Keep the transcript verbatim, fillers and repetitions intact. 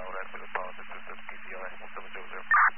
Alright, for the power, this is P C L I one seven zero zero.